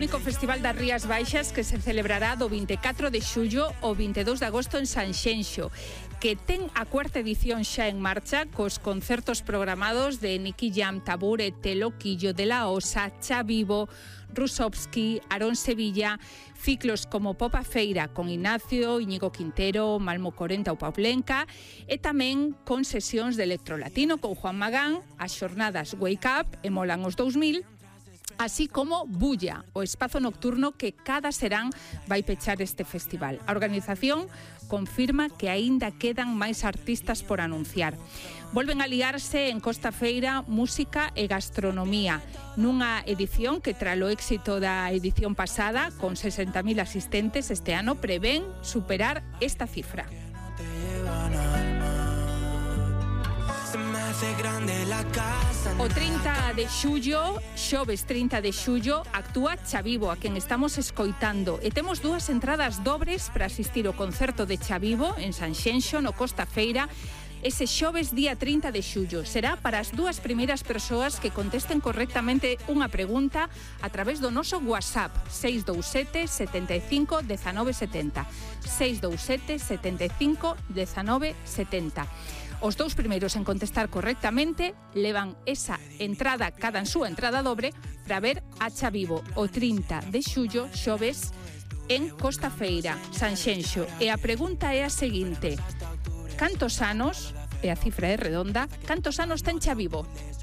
Único Festival das Rías Baixas que se celebrará do 24 de xullo ao 22 de agosto en Sanxenxo, que ten a cuarta edición xa en marcha cos concertos programados de Nicky Jam, Tabure, Telo, Quillo, De La Osa, Chavivo, Rusovski, Aarón Sevilla, ciclos como Popa Feira con Ignacio, Íñigo Quintero, Malmo 40 ou Paulenca, e tamén con sesións de electrolatino con Juan Magán, as xornadas Wake Up e Molan os 2000, así como Bulla, o espazo nocturno que cada serán vai pechar este festival. A organización confirma que aínda quedan máis artistas por anunciar. Volven a liarse en Costa Feira música e gastronomía, nunha edición que tras o éxito da edición pasada, con 60.000 asistentes, este ano prevén superar esta cifra. O 30 de xullo, xoves 30 de xullo, actúa Chavivo, a quen estamos escoitando, e temos dúas entradas dobres para asistir ao concerto de Chavivo en Sanxenxo, no Costa Feira, ese xoves día 30 de xullo. Será para as dúas primeiras persoas que contesten correctamente unha pregunta a través do noso WhatsApp 627 75 19 70 627 75 19 70. Os dous primeiros en contestar correctamente levan esa entrada, cada en súa entrada dobre, para ver a Chavivo o 30 de xullo, xoves, en Costa Feira, Sanxenxo. E a pregunta é a seguinte: cantos anos, e a cifra é redonda, cantos anos ten Chavivo?